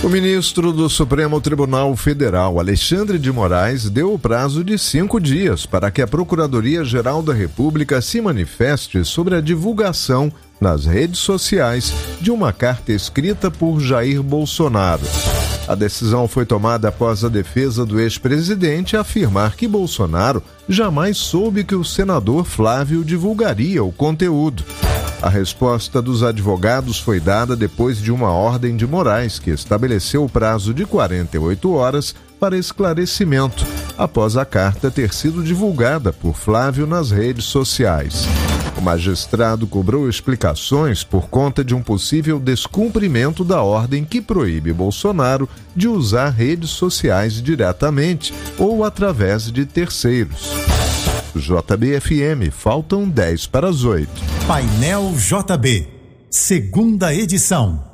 O ministro do Supremo Tribunal Federal, Alexandre de Moraes, deu o prazo de 5 dias para que a Procuradoria-Geral da República se manifeste sobre a divulgação nas redes sociais de uma carta escrita por Jair Bolsonaro. A decisão foi tomada após a defesa do ex-presidente afirmar que Bolsonaro jamais soube que o senador Flávio divulgaria o conteúdo. A resposta dos advogados foi dada depois de uma ordem de Moraes que estabeleceu o prazo de 48 horas para esclarecimento, após a carta ter sido divulgada por Flávio nas redes sociais. O magistrado cobrou explicações por conta de um possível descumprimento da ordem que proíbe Bolsonaro de usar redes sociais diretamente ou através de terceiros. JB-FM, faltam 7:50. Painel JB, segunda edição.